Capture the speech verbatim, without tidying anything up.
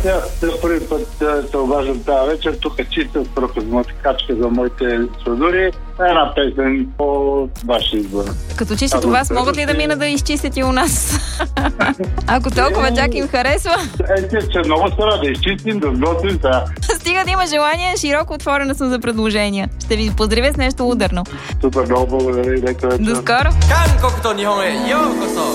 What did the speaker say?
Сега, за първи път се обаждам тази вечер. Тук чиста проказматикачка за моите сладури. Една песен по вашия избор. Като чистят у вас, могат ли да мина да изчистят и у нас? Ако толкова чак им харесва. Е, че много стара да изчистим, да сготвим сега. Стига да има желание, широко отворена съм за предложения. Ще ви поздравя с нещо ударно. Супер, много благодаря и лека вечер. До скоро!